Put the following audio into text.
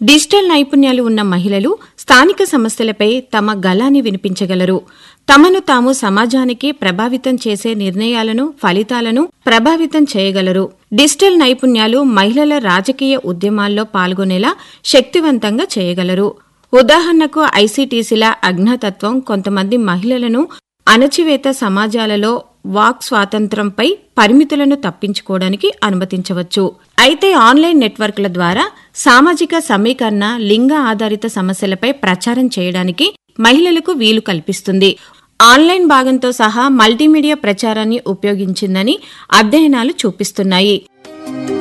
Digital నైపుణ్యాలు ఉన్న మహిళలు స్థానిక సమస్యలపై తమ గళాన్ని వినిపించగలరు. తమను తాము సమాజానికి ప్రభావితం చేసే నిర్ణయాలను, ఫలితాలను ప్రభావితం చేయగలరు. డిజిటల్ నైపుణ్యాలు మహిళల రాజకీయ ఉద్యమాల్లో పాల్గొనేలా శక్తివంతంగా చేయగలరు. ఉదాహరణకు ఐసీటీసీల అజ్ఞాతత్వం కొంతమంది మహిళలను అణచివేత సమాజాలలో వాక్ స్వాతంత్ర్యంపై పరిమితులను తప్పించుకోవడానికి అనుమతించవచ్చు. అయితే ఆన్లైన్ నెట్వర్క్ల ద్వారా సామాజిక సమీకరణ, లింగ ఆధారిత సమస్యలపై ప్రచారం చేయడానికి మహిళలకు వీలు కల్పిస్తుంది. ఆన్లైన్ భాగంతో సహా మల్టీమీడియా ప్రచారాన్ని ఉపయోగించిందని అధ్యయనాలు చూపిస్తున్నాయి.